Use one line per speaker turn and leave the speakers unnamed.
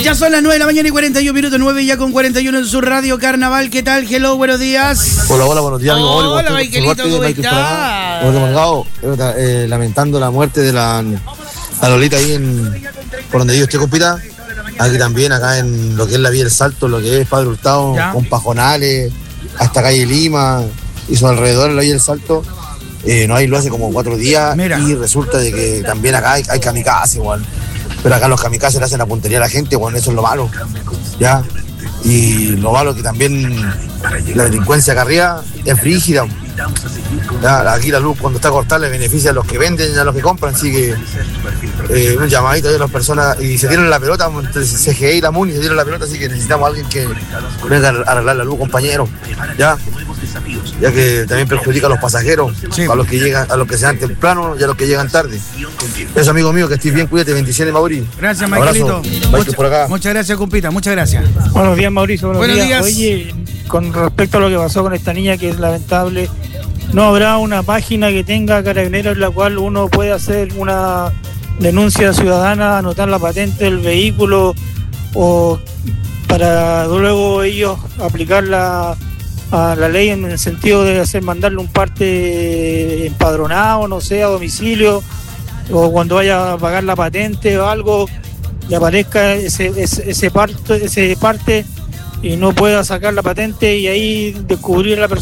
Ya son las 9 de la mañana y 41 minutos, 9 ya con 41 en su radio Carnaval. ¿Qué tal? Hello, buenos días.
Hola, buenos días, amigo.
Hola, Michaelito, ¿cómo estás?
Lamentando la muerte de la Lolita ahí por donde yo estoy, compita. Aquí también, acá en lo que es la Vía del Salto, lo que es Padre Hurtado,
¿Ya?
con Pajonales, hasta calle Lima y su alrededor, la Vía del Salto. No hay, lo hace como 4 días.
Mira.
Y resulta de que también acá hay kamikaze, igual. Pero acá los kamikazes le hacen la puntería a la gente, bueno, eso es lo malo, ¿ya? Y lo malo es que también la delincuencia acá arriba es frígida. Ya, aquí la luz cuando está cortada le beneficia a los que venden y a los que compran, así que un llamadito ahí a las personas, y se tiran la pelota, entre CGI y la MUNI se tiran la pelota, así que necesitamos a alguien que venga a arreglar la luz, compañero, ya que también perjudica a los pasajeros,
Sí.
a los que llegan, a los que se dan temprano y a los que llegan tarde. Eso, amigo mío, que estés bien, cuídate, bendiciones, Mauri.
Gracias,
Abrazo.
Michaelito.
Por acá.
Muchas gracias, compita, muchas gracias.
Buenos días, Mauricio.
Buenos días.
Oye, con respecto a lo que pasó con esta niña, que es lamentable, ¿no habrá una página que tenga Carabineros en la cual uno puede hacer una denuncia ciudadana, anotar la patente del vehículo, o para luego ellos aplicarla a la ley en el sentido de mandarle un parte empadronado, no sé, a domicilio, o cuando vaya a pagar la patente o algo, le aparezca ese parte y no pueda sacar la patente y ahí descubrir a la persona